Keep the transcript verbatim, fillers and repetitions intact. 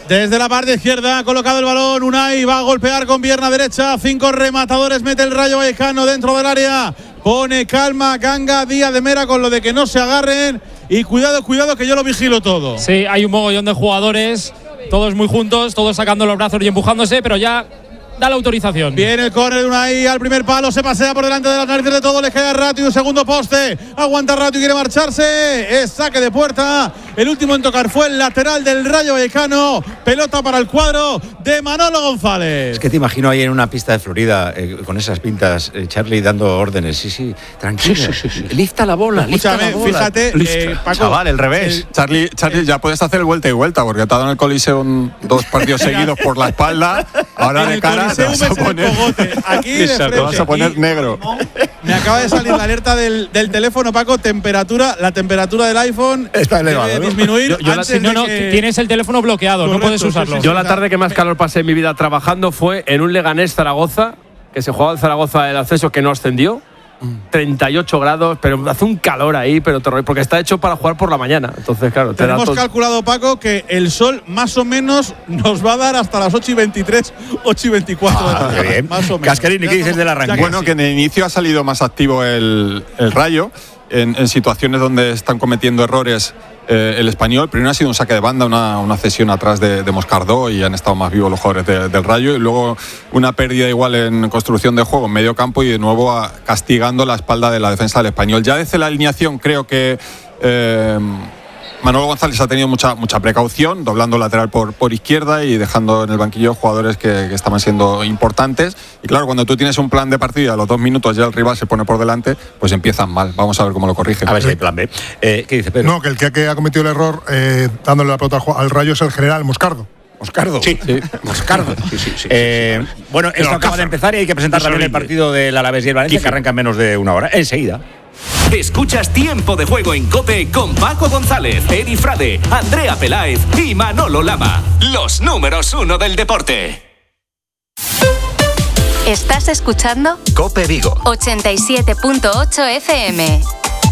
Desde la parte izquierda ha colocado el balón Unai, va a golpear con pierna derecha, cinco rematadores, mete el Rayo Vallecano dentro del área, pone calma Ganga, Díaz de Mera con lo de que no se agarren y cuidado, cuidado que yo lo vigilo todo. Sí, hay un mogollón de jugadores, todos muy juntos, todos sacando los brazos y empujándose, pero ya da la autorización. Viene el córner de Unai al primer palo, se pasea por delante de las narices de todos, le queda Ratio, un segundo poste, aguanta Ratio y quiere marcharse, es saque de puerta, el último en tocar fue el lateral del Rayo Vallecano, pelota para el cuadro de Manolo González. Es que te imagino ahí en una pista de Florida eh, con esas pintas, eh, Charlie dando órdenes, sí, sí, tranquilo, sí, sí, sí, sí. lifta la bola, lifta Escúchame, la bola. fíjate, eh, Paco, chaval, el revés. El, Charlie, Charlie, ya puedes hacer vuelta y vuelta, porque te ha dado en el Coliseo un, dos partidos seguidos por la espalda, ahora de cara te vas a poner, aquí de frente, te vas a poner aquí, negro. Me acaba de salir la alerta del, del teléfono, Paco, temperatura, la temperatura del iPhone está elevada, debe ¿no? disminuir. Yo, yo la, no, no, que... tienes el teléfono bloqueado, correcto, no puedes usarlo. Sí, sí, yo la tarde que más calor pasé en mi vida trabajando fue en un Leganés Zaragoza, que se jugaba en Zaragoza el ascenso que no ascendió. treinta y ocho grados, pero hace un calor ahí, pero terror, porque está hecho para jugar por la mañana. Entonces, claro, te tenemos da calculado, Paco, que el sol más o menos nos va a dar hasta las ocho y veintitrés, ocho y veinticuatro. Ah, qué bien. Más o menos. Cascarini, ¿qué dices del arranque? Bueno, que en el inicio ha salido más activo el, el Rayo, en, en situaciones donde están cometiendo errores. Eh, el Español, primero ha sido un saque de banda, una, una cesión atrás de, de Moscardó y han estado más vivos los jugadores de, del Rayo, y luego una pérdida igual en construcción de juego en medio campo y de nuevo a, castigando la espalda de la defensa del Español. Ya desde la alineación creo que eh, Manolo González ha tenido mucha, mucha precaución, doblando lateral por, por izquierda y dejando en el banquillo jugadores que, que estaban siendo importantes. Y claro, cuando tú tienes un plan de partida y a los dos minutos ya el rival se pone por delante, pues empiezan mal. Vamos a ver cómo lo corrigen. A ver si hay plan B. Eh, ¿Qué dice Pedro? No, que el que, que ha cometido el error eh, dándole la pelota al Rayo es el general Moscardo. Moscardo. Sí, sí. Moscardo. Sí, sí, sí, eh, sí, sí. Bueno, esto acaba de empezar y hay que presentar también el partido del Alavés y el Valencia, que arranca en menos de una hora. Enseguida. Escuchas Tiempo de Juego en COPE con Paco González, Eri Frade, Andrea Peláez y Manolo Lama. Los números uno del deporte. ¿Estás escuchando? COPE Vigo ochenta y siete punto ocho F M.